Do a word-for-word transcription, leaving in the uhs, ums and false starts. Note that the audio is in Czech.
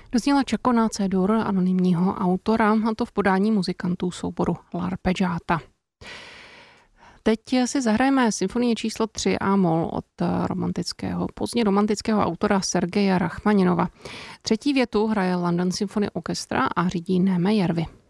Dozněla Čakona C-dur anonymního autora, a to v podání muzikantů souboru L'Arpeggiata. Teď si zahrajeme symfonii číslo tři A-moll od romantického, pozdně romantického autora Sergeje Rachmaninova. Třetí větu hraje London Symphony Orchestra a řídí Néme Järvi.